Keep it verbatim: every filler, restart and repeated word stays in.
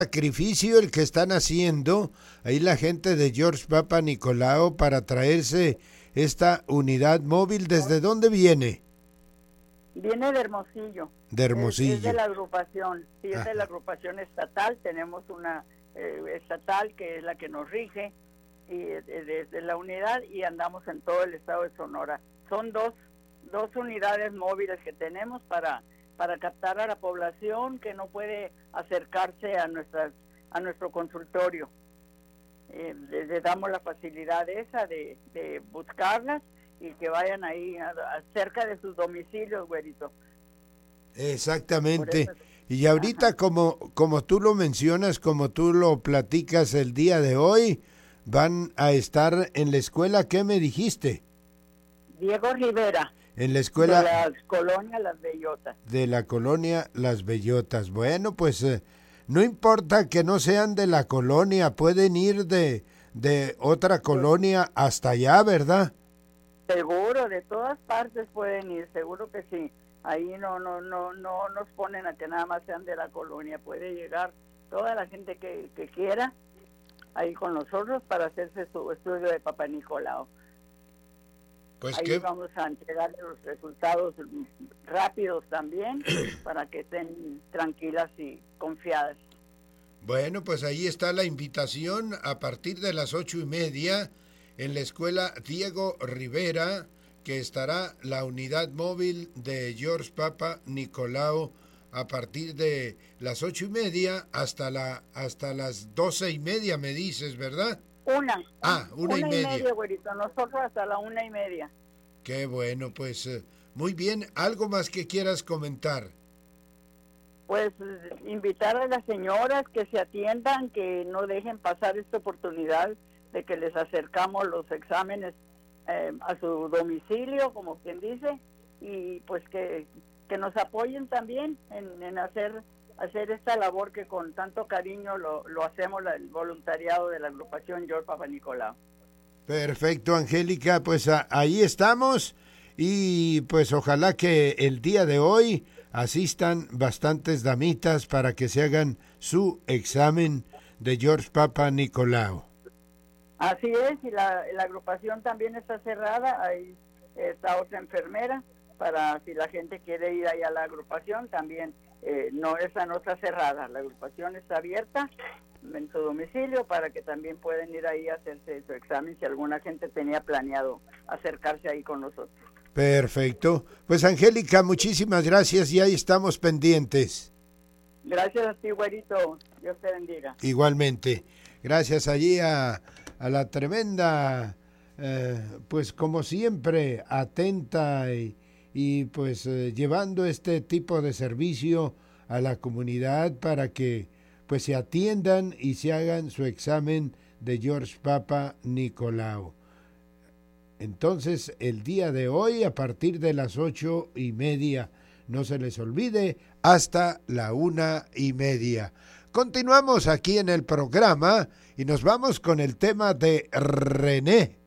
sacrificio el que están haciendo ahí la gente de George Papa Nicolau para traerse esta unidad móvil. ¿Desde dónde viene? Viene de Hermosillo. De Hermosillo. Es, es de la agrupación, sí, es Ajá. de la agrupación estatal. Tenemos una eh, estatal que es la que nos rige y desde de, la unidad y andamos en todo el estado de Sonora. Son dos, dos unidades móviles que tenemos para, para captar a la población que no puede acercarse a, nuestras, a nuestro consultorio. Eh, les, les damos la facilidad esa de, de buscarlas y que vayan ahí a, a cerca de sus domicilios, güerito. Exactamente. Y ahorita, como, como tú lo mencionas, como tú lo platicas el día de hoy, van a estar en la escuela, ¿qué me dijiste? Diego Rivera. En la escuela de la colonia Las Bellotas. De la colonia Las Bellotas. Bueno, pues eh, no importa que no sean de la colonia, pueden ir de, de otra colonia hasta allá, ¿verdad? Seguro, de todas partes pueden ir, seguro que sí. Ahí no no no no nos ponen a que nada más sean de la colonia, puede llegar toda la gente que, que quiera ahí con nosotros para hacerse su estudio de Papa Nicolau. Pues ahí que vamos a entregarle los resultados rápidos también para que estén tranquilas y confiadas. Bueno, pues ahí está la invitación a partir de las ocho y media en la escuela Diego Rivera, que estará la unidad móvil de George Papa Nicolau a partir de las ocho y media hasta la hasta las doce y media, me dices, ¿verdad? Una. Ah, una, una y media. y media, güerito. Nosotros hasta la una y media. Qué bueno, pues eh, muy bien. ¿Algo más que quieras comentar? Pues invitar a las señoras que se atiendan, que no dejen pasar esta oportunidad de que les acercamos los exámenes eh, a su domicilio, como quien dice, y pues que, que nos apoyen también en, en hacer hacer esta labor que con tanto cariño lo, lo hacemos, la, el voluntariado de la agrupación George Papa Nicolau. Perfecto, Angélica, pues a, ahí estamos y pues ojalá que el día de hoy asistan bastantes damitas para que se hagan su examen de George Papa Nicolau. Así es, y la, la agrupación también está cerrada, ahí está otra enfermera, para si la gente quiere ir ahí a la agrupación, también eh, no, esa no está cerrada, la agrupación está abierta en su domicilio para que también pueden ir ahí a hacerse su examen si alguna gente tenía planeado acercarse ahí con nosotros. Perfecto, pues Angélica, muchísimas gracias y ahí estamos pendientes. Gracias a ti, güerito, Dios te bendiga. Igualmente, gracias allí a, a la tremenda, eh, pues como siempre, atenta y, y pues eh, llevando este tipo de servicio a la comunidad para que pues se atiendan y se hagan su examen de George Papa Nicolau. Entonces, el día de hoy, a partir de las ocho y media, no se les olvide, hasta la una y media. Continuamos aquí en el programa y nos vamos con el tema de René.